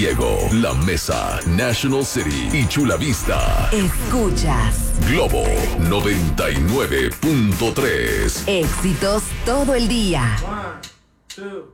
Diego, La Mesa, National City y Chula Vista. Escuchas Globo 99.3. éxitos todo el día. 1, 2